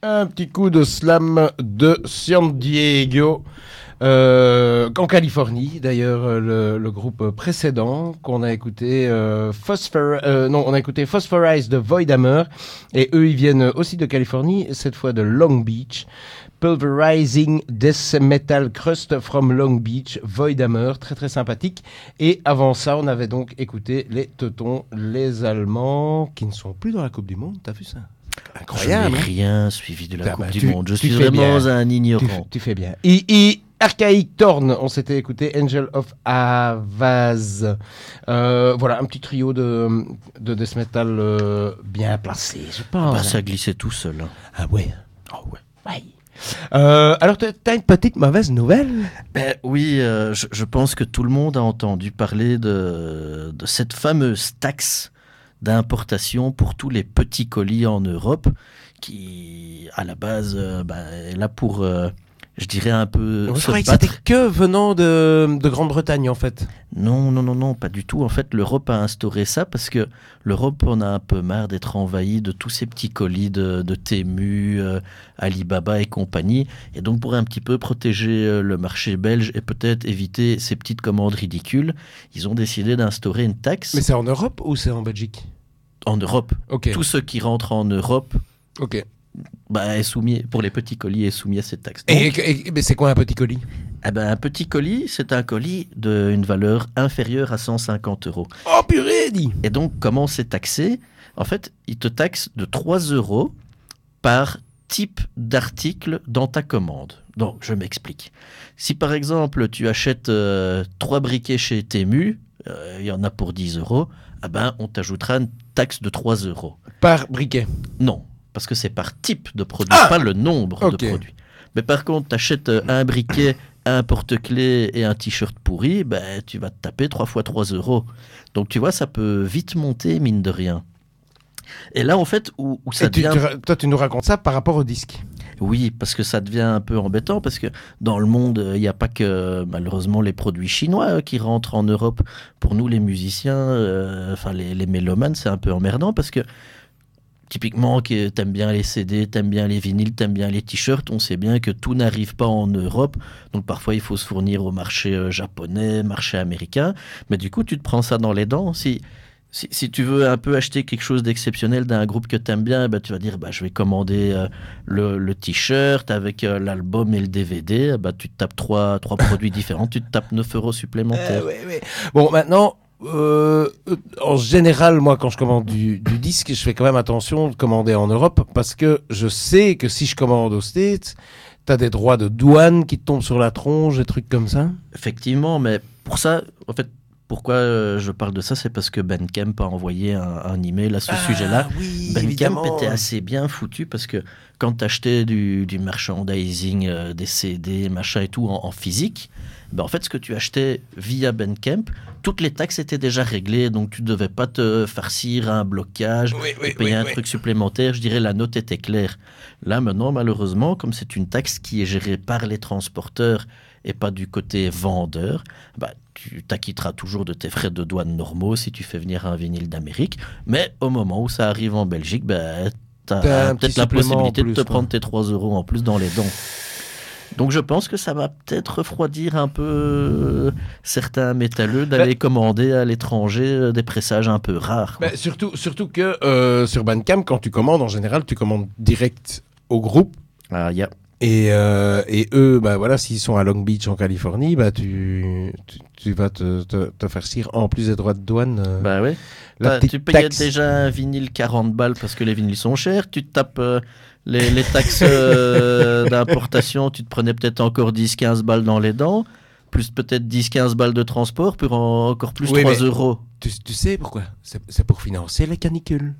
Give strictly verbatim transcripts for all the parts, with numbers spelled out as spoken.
Un petit coup de slam de San Diego. Euh, en Californie, d'ailleurs, le, le groupe précédent qu'on a écouté, euh, Phosphor, euh, non, on a écouté Phosphorize de Voidhammer, et eux, ils viennent aussi de Californie, cette fois de Long Beach. Pulverizing Death Metal Crust from Long Beach, Voidhammer, très très sympathique. Et avant ça, on avait donc écouté les Teutons, les Allemands, qui ne sont plus dans la Coupe du Monde. T'as vu ça? Incroyable. Je n'ai rien suivi de la bah, Coupe bah, du tu, Monde. Je tu suis fais vraiment bien. un ignorant. Tu, tu fais bien. Et, et Archaïque Torn, on s'était écouté Angel of Avaz. Euh, voilà, un petit trio de, de death metal euh, bien placé, je pense. Bah, ça glissait tout seul. Ah ouais. Oh ouais. Ouais. Euh, alors, tu as une petite mauvaise nouvelle? Ben, oui, euh, je, je pense que tout le monde a entendu parler de, de cette fameuse taxe d'importation pour tous les petits colis en Europe qui, à la base, euh, ben, est là pour, euh, je dirais, un peu Je se croyais que battre. c'était que venant de, de Grande-Bretagne, en fait. Non, non, non, non, pas du tout. En fait, l'Europe a instauré ça parce que l'Europe en a un peu marre d'être envahie de tous ces petits colis de, de Temu, euh, Alibaba et compagnie. Et donc, pour un petit peu protéger euh, le marché belge et peut-être éviter ces petites commandes ridicules, ils ont décidé d'instaurer une taxe. Mais c'est en Europe ou c'est en Belgique? En Europe. Ok. Tout ce qui rentre en Europe Ok. bah, est soumis, pour les petits colis, est soumis à cette taxe. Et, Donc, et- et- mais c'est quoi un petit colis? eh ben, un petit colis, c'est un colis d'une valeur inférieure à cent cinquante euros. Oh purée, dis! Et donc, comment c'est taxé? En fait, il te taxe de trois euros par type d'article dans ta commande. Donc, je m'explique. Si par exemple, tu achètes euh, trois briquets chez Temu, euh, il y en a pour dix euros, eh ben, on t'ajoutera une taxe de trois euros. Par briquet. Non, parce que c'est par type de produit, Ah pas le nombre Ok. de produits. Mais par contre, tu achètes un briquet, un porte-clés et un t-shirt pourri, ben, tu vas te taper trois fois trois euros. Donc tu vois, ça peut vite monter, mine de rien. Et là, en fait, où, où ça Et tu- devient... tu ra- toi, tu nous racontes ça par rapport au disque. Oui, parce que ça devient un peu embêtant, parce que dans le monde, il n'y a pas que, malheureusement, les produits chinois euh, qui rentrent en Europe. Pour nous, les musiciens, euh, enfin les, les mélomanes, c'est un peu emmerdant, parce que typiquement, que t'aimes bien les C D, t'aimes bien les vinyles, t'aimes bien les t-shirts, on sait bien que tout n'arrive pas en Europe. Donc parfois, il faut se fournir au marché euh, japonais, marché américain. Mais du coup, tu te prends ça dans les dents. Si, si, si tu veux un peu acheter quelque chose d'exceptionnel d'un groupe que t'aimes bien, ben, tu vas dire, bah, je vais commander euh, le, le t-shirt avec euh, l'album et le D V D. Ben, tu te tapes trois, trois produits différents, tu te tapes neuf euros supplémentaires. Euh, ouais, ouais. Bon, maintenant, euh, euh, en général, moi, quand je commande du, du disque, je fais quand même attention de commander en Europe parce que je sais que si je commande aux States, t'as des droits de douane qui te tombent sur la tronche, des trucs comme ça. Effectivement, mais pour ça, en fait, pourquoi euh, je parle de ça, c'est parce que Bandcamp a envoyé un, un email à ce sujet-là. Oui, Bandcamp évidemment. était assez bien foutu parce que quand tu achetais du, du merchandising, euh, des C D, machin et tout en, en physique, ben en fait, ce que tu achetais via Bandcamp, toutes les taxes étaient déjà réglées, donc tu ne devais pas te farcir un blocage, Oui, oui, payer oui, un oui. truc supplémentaire. Je dirais la note était claire. Là, maintenant, malheureusement, comme c'est une taxe qui est gérée par les transporteurs et pas du côté vendeur, bah, tu t'acquitteras toujours de tes frais de douane normaux si tu fais venir un vinyle d'Amérique. Mais au moment où ça arrive en Belgique, bah, tu T'as as un peut-être petit la supplément en possibilité de plus, te quoi. prendre tes trois euros en plus dans les dents. Donc je pense que ça va peut-être refroidir un peu euh, certains métalleux d'aller commander à l'étranger euh, des pressages un peu rares, quoi. Bah, surtout, surtout que euh, sur Bandcamp, quand tu commandes, en général, tu commandes direct au groupe. Ah, y a... Et, euh, et eux, bah voilà, s'ils sont à Long Beach en Californie, bah tu, tu, tu vas te, te, te faire cire en plus des droits de douane. euh, Bah ouais. la Bah, petite tu payais taxe. déjà un vinyle quarante balles parce que les vinyles sont chers. Tu te tapes euh, les, les taxes euh, d'importation, tu te prenais peut-être encore dix quinze balles dans les dents, plus peut-être dix quinze balles de transport, pour en- encore plus Oui, trois mais- euros. Tu, tu sais pourquoi? C'est c'est pour financer les canicules.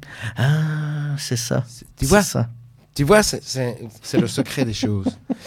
Ah, c'est ça. C'est- Tu C'est vois, ça. tu vois, c'est- c'est c'est le secret des choses.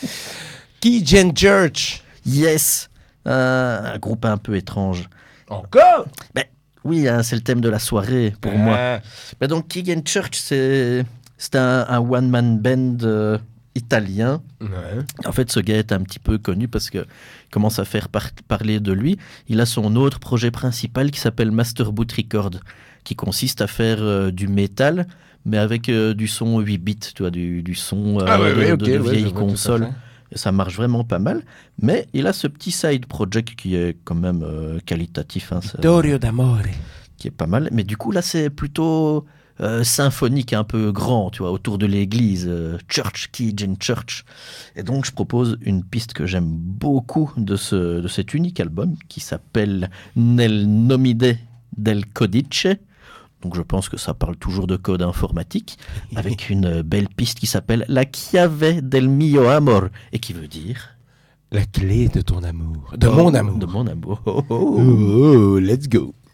Key Gen Church. Yes. Euh, un groupe un peu étrange. Encore? Oui, hein, c'est le thème de la soirée pour moi. Ah. Bah donc, Keegan Church, c'est c'est un, un one-man band euh, italien. Ouais. En fait, ce gars est un petit peu connu parce que commence à faire par- parler de lui. Il a son autre projet principal qui s'appelle Master Boot Record, qui consiste à faire euh, du métal, mais avec euh, du son huit bits, tu vois, du, du son euh, Ah ouais, de, ouais, de- ok, de ouais, vieilles je vois tout à consoles. fait. Et ça marche vraiment pas mal. Mais il a ce petit side project qui est quand même euh, qualitatif, hein, ça- Vittorio d'Amore. qui est pas mal. Mais du coup, là, c'est plutôt euh, symphonique, un peu grand, tu vois, autour de l'église, euh, Church, Key in Church. Et donc, je propose une piste que j'aime beaucoup de, ce, de cet unique album qui s'appelle Nel Nomide del Codice. Donc, je pense que ça parle toujours de code informatique, avec une belle piste qui s'appelle La Chiave del mio amor, et qui veut dire La clé de ton amour. De Oh, mon amour. De mon amour. Oh, let's go.